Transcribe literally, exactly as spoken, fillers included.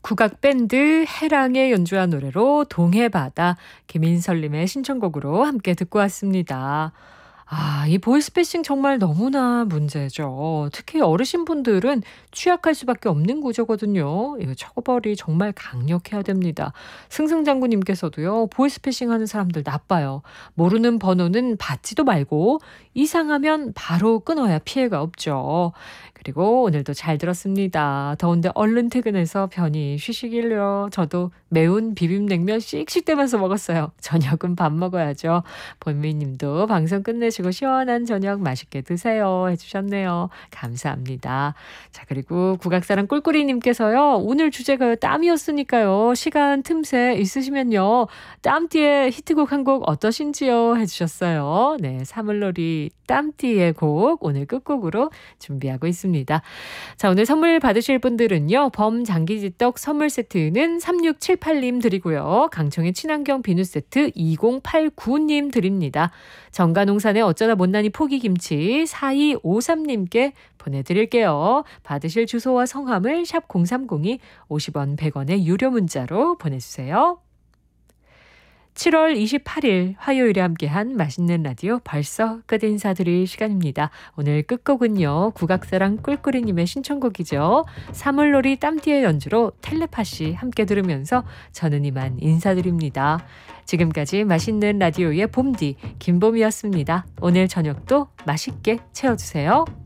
국악 밴드 해랑의 연주한 노래로 동해바다 김인설님의 신청곡으로 함께 듣고 왔습니다. 아, 이 보이스피싱 정말 너무나 문제죠. 특히 어르신분들은 취약할 수밖에 없는 구조거든요. 이거 처벌이 정말 강력해야 됩니다. 승승장구님께서도요, 보이스피싱 하는 사람들 나빠요. 모르는 번호는 받지도 말고 이상하면 바로 끊어야 피해가 없죠. 그리고 오늘도 잘 들었습니다. 더운데 얼른 퇴근해서 편히 쉬시길요. 저도 매운 비빔냉면 씩씩대면서 먹었어요. 저녁은 밥 먹어야죠. 본미님도 방송 끝내시고 시원한 저녁 맛있게 드세요 해주셨네요. 감사합니다. 자, 그리고 국악사랑 꿀꿀이님께서요. 오늘 주제가 땀이었으니까요. 시간 틈새 있으시면요. 땀띠의 히트곡 한 곡 어떠신지요 해주셨어요. 네, 사물놀이 땀띠의 곡 오늘 끝곡으로 준비하고 있습니다. 자, 오늘 선물 받으실 분들은요. 범장기지떡 선물 세트는 삼육칠팔님 드리고요. 강청의 친환경 비누 세트 이공팔구님 드립니다. 정가농산의 어쩌다 못난이 포기김치 사이오삼님께 보내드릴게요. 받으실 주소와 성함을 샵 공삼공이 오십 원 백 원의 유료 문자로 보내주세요. 칠월 이십팔일 화요일에 함께한 맛있는 라디오 벌써 끝 인사드릴 시간입니다. 오늘 끝곡은요. 국악사랑 꿀꿀이님의 신청곡이죠. 사물놀이 땀띠의 연주로 텔레파시 함께 들으면서 저는 이만 인사드립니다. 지금까지 맛있는 라디오의 봄디 김봄이었습니다. 오늘 저녁도 맛있게 채워주세요.